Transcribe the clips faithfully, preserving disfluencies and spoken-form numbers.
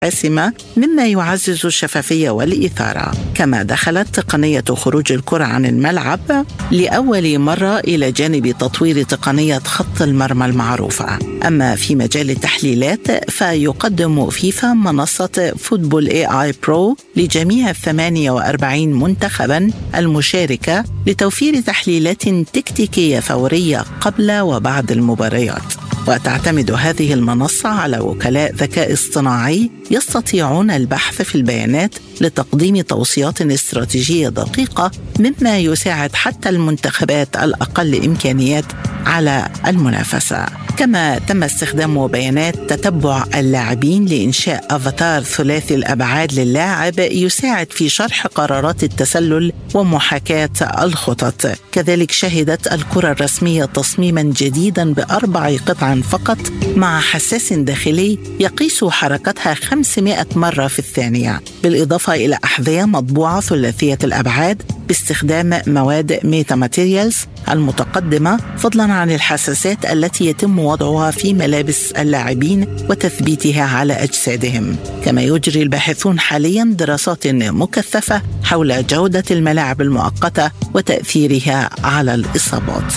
حاسمة مما يعزز الشفافية والإثارة. كما دخلت تقنية خروج الكرة عن الملعب لأول مرة إلى جانب تطوير تقنية خط المرمى المعروفة. أما في مجال التحليلات فيقدم فيفا منصة فوتبول اي اي برو لجميع ثمانية وأربعين منتخبا المشاركة لتوفير تحليلات تكتيكية فورية قبل وبعد المباريات. وتعتمد هذه المنصة على وكلاء ذكاء اصطناعي يستطيعون البحث في البيانات لتقديم توصيات استراتيجية دقيقة، مما يساعد حتى المنتخبات الأقل إمكانيات على المنافسة. كما تم استخدام بيانات تتبع اللاعبين لإنشاء أفاتار ثلاثي الأبعاد للاعب يساعد في شرح قرارات التسلل ومحاكاة الخطط. كذلك شهدت الكرة الرسمية تصميما جديدا بأربع قطع فقط مع حساس داخلي يقيس حركتها خمسمائة مرة في الثانية، بالإضافة إلى أحذية مطبوعة ثلاثية الأبعاد باستخدام مواد ميتا ماتيريالز المتقدمة، فضلا عن الحساسات التي يتم وضعها في ملابس اللاعبين وتثبيتها على أجسادهم. كما يجري الباحثون حاليا دراسات مكثفة حول جودة الملاعب المؤقتة وتأثيرها على الإصابات.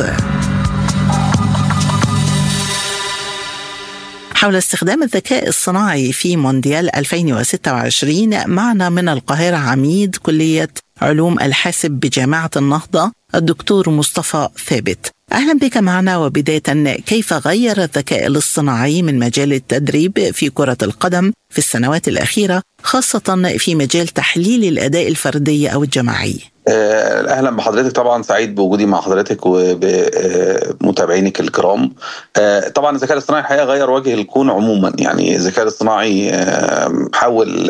حول استخدام الذكاء الصناعي في مونديال ألفين وستة وعشرين معنا من القاهرة عميد كلية علوم الحاسب بجامعة النهضة الدكتور مصطفى ثابت. أهلا بك معنا. وبداية، كيف غير الذكاء الاصطناعي من مجال التدريب في كرة القدم في السنوات الأخيرة، خاصة في مجال تحليل الأداء الفردي أو الجماعي؟ أهلا بحضرتك، طبعا سعيد بوجودي مع حضرتك وبمتابعينك الكرام. طبعا الذكاء الاصطناعي الحقيقة غير وجه الكون عموما. يعني الذكاء الاصطناعي حول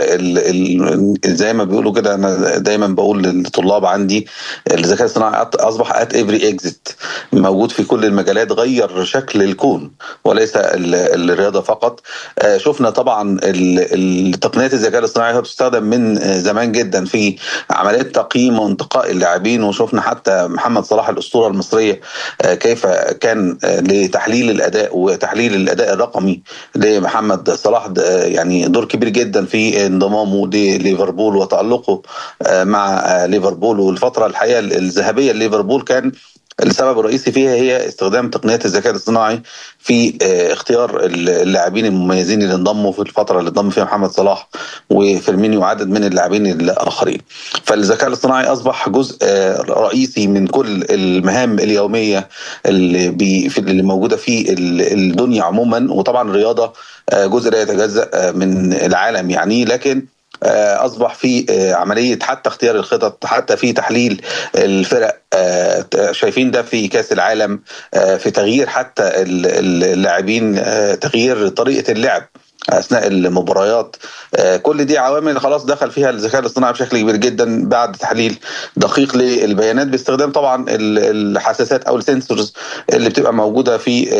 زي ما بيقولوا كده، أنا دايما بقول للطلاب عندي الذكاء الاصطناعي أصبح at every exit، موجود في كل المجالات، غير شكل الكون وليس الرياضة فقط. شفنا طبعا التقنيات الذكاء الاصطناعي بتستخدم من زمان جدا في عمليات تقييم وانتقاء اللاعبين، وشفنا حتى محمد صلاح الأسطورة المصرية كيف كان لتحليل الأداء وتحليل الأداء الرقمي لمحمد صلاح يعني دور كبير جدا في انضمامه لليفربول وتألقه مع ليفربول. والفترة الحقيقة الذهبية لليفربول كان السبب الرئيسي فيها هي استخدام تقنيات الذكاء الاصطناعي في اختيار اللاعبين المميزين اللي انضموا في الفترة اللي انضم فيها محمد صلاح وفيرمينيو وعدد من اللاعبين الآخرين. فالذكاء الاصطناعي أصبح جزء رئيسي من كل المهام اليومية اللي, بي اللي موجودة في الدنيا عموما، وطبعا الرياضة جزء لا يتجزأ من العالم يعني. لكن أصبح في عملية حتى اختيار الخطط، حتى في تحليل الفرق، شايفين ده في كأس العالم، في تغيير حتى اللاعبين، تغيير طريقة اللعب أثناء المباريات. كل دي عوامل خلاص دخل فيها الذكاء الاصطناعي بشكل كبير جدا بعد تحليل دقيق للبيانات باستخدام طبعا الحساسات أو السنسورز اللي بتبقى موجودة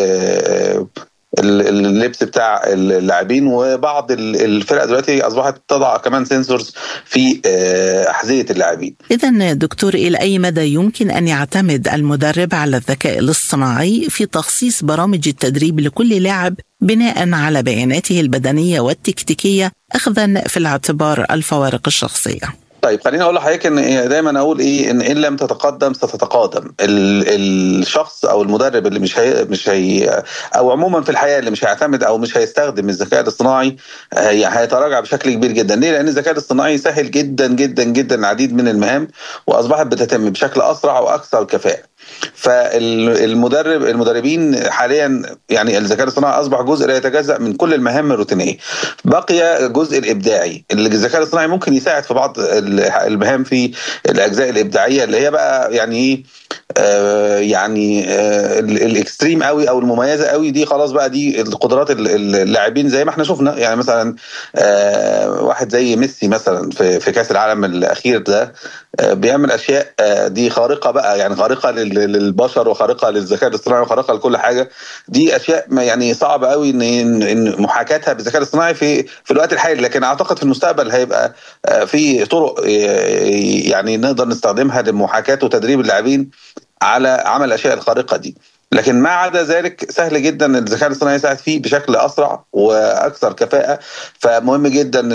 في اللبس بتاع اللاعبين. وبعض الفرق دلوقتي أصبحت تضع كمان سنسورز في أحذية اللاعبين. إذن دكتور، إلى أي مدى يمكن أن يعتمد المدرب على الذكاء الاصطناعي في تخصيص برامج التدريب لكل لاعب بناء على بياناته البدنية والتكتيكية، أخذا في الاعتبار الفوارق الشخصية؟ طيب خليني اقول لحضرتك ان دايما اقول ايه، ان ان لم تتقدم ستتقادم. الشخص او المدرب اللي مش هي مش هي او عموما في الحياه اللي مش هيعتمد او مش هيستخدم الذكاء الاصطناعي هيتراجع بشكل كبير جدا. ليه؟ لان الذكاء الاصطناعي سهل جدا جدا جدا العديد من المهام، واصبحت بتتم بشكل اسرع واكثر كفاءه. فالمدرب المدربين حاليا يعني الذكاء الاصطناعي اصبح جزء لا يتجزأ من كل المهام الروتينيه. بقي الجزء الابداعي اللي الذكاء الاصطناعي ممكن يساعد في بعض المهام في الاجزاء الابداعيه اللي هي بقى يعني ايه آه يعني آه الاكستريم قوي او المميزه قوي دي. خلاص بقى دي القدرات اللاعبين زي ما احنا شفنا. يعني مثلا آه واحد زي ميسي مثلا في في كاس العالم الاخير ده آه بيعمل اشياء آه دي خارقه بقى، يعني خارقه للبشر وخارقه للذكاء الاصطناعي وخارقه لكل حاجه. دي اشياء يعني صعبه قوي ان ان محاكاتها بالذكاء الاصطناعي في في الوقت الحالي. لكن اعتقد في المستقبل هيبقى آه في طرق يعني نقدر نستخدمها لمحاكاة وتدريب اللاعبين على عمل الأشياء الخارقة دي. لكن ما عدا ذلك سهل جدا الذكاء الاصطناعي يساعد فيه بشكل اسرع واكثر كفاءه. فمهم جدا